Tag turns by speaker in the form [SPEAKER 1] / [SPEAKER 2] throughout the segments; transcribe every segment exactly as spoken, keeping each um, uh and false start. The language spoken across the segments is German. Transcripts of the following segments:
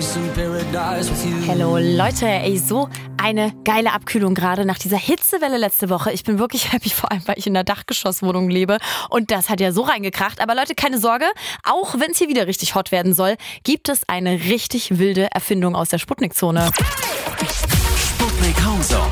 [SPEAKER 1] Hello Leute, ey, so eine geile Abkühlung gerade nach dieser Hitzewelle letzte Woche. Ich bin wirklich happy, vor allem, weil ich in einer Dachgeschosswohnung lebe und das hat ja so reingekracht. Aber Leute, keine Sorge, auch wenn es hier wieder richtig hot werden soll, gibt es eine richtig wilde Erfindung aus der Sputnik-Zone.
[SPEAKER 2] Sputnik Homezone.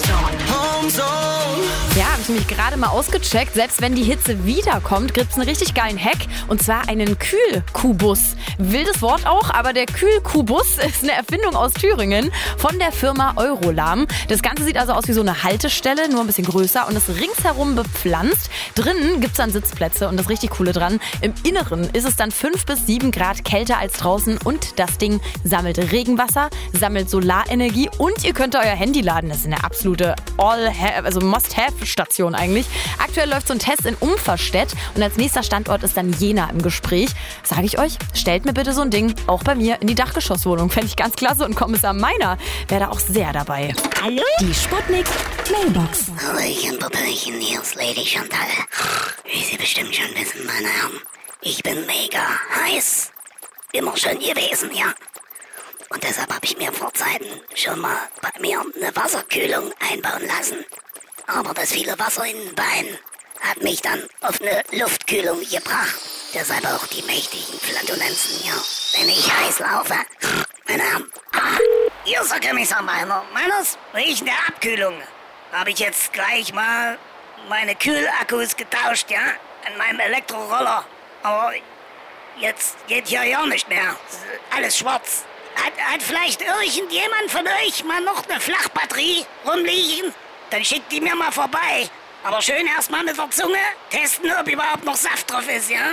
[SPEAKER 1] Ja, habe ich mich gerade mal ausgecheckt. Selbst wenn die Hitze wiederkommt, gibt es einen richtig geilen Hack. Und zwar einen Kühlkubus. Wildes Wort auch, aber der Kühlkubus ist eine Erfindung aus Thüringen von der Firma Eurolam. Das Ganze sieht also aus wie so eine Haltestelle, nur ein bisschen größer und ist ringsherum bepflanzt. Drinnen gibt es dann Sitzplätze und das richtig Coole dran, im Inneren ist es dann fünf bis sieben Grad kälter als draußen und das Ding sammelt Regenwasser, sammelt Solarenergie und ihr könnt euer Handy laden. Das ist eine absolute All also Must-Have-Station eigentlich. Aktuell läuft so ein Test in Umverstedt und als nächster Standort ist dann Jena im Gespräch. Sage ich euch, stellt mir bitte so ein Ding auch bei mir in die Dachgeschosswohnung. Fände ich ganz klasse und Kommissar Meiner wäre da auch sehr dabei.
[SPEAKER 3] Hallo? Die Sputnik Mailbox.
[SPEAKER 4] Hallöchen, Popöchen, hier ist Lady Chantal. Wie Sie bestimmt schon wissen, meine Herren, ich bin mega heiß. Immer schon gewesen, ja. Und deshalb habe ich mir vor Zeiten schon mal bei mir eine Wasserkühlung einbauen lassen. Aber das viele Wasser in den Beinen hat mich dann auf eine Luftkühlung gebracht. Deshalb auch die mächtigen Flatulenzen hier, wenn ich heiß laufe. Meine Herren, ah, hier ist der Kommissar Meiner. Meiners, wegen der Abkühlung habe ich jetzt gleich mal meine Kühlakkus getauscht, ja, an meinem Elektroroller. Aber jetzt geht hier ja nicht mehr. Alles schwarz. Hat, hat vielleicht irgendjemand von euch mal noch eine Flachbatterie rumliegen? Dann schickt die mir mal vorbei. Aber schön erstmal mit der Zunge testen, ob überhaupt noch Saft drauf ist, ja?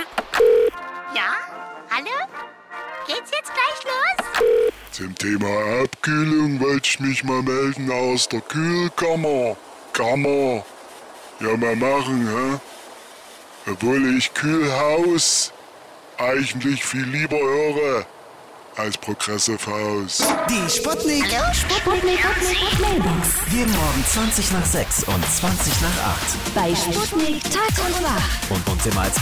[SPEAKER 3] Ja? Hallo? Geht's jetzt gleich los?
[SPEAKER 5] Zum Thema Abkühlung wollte ich mich mal melden aus der Kühlkammer. Kammer. Ja, mal machen, hä? Obwohl ich Kühlhaus eigentlich viel lieber höre als Progressive House.
[SPEAKER 2] Die Sputnik.
[SPEAKER 3] Hallo? Sputnik Mailbox.
[SPEAKER 2] Jeden Morgen zwanzig nach sechs und zwanzig nach acht.
[SPEAKER 3] Bei Sputnik Tag und Wach.
[SPEAKER 2] Und uns immer als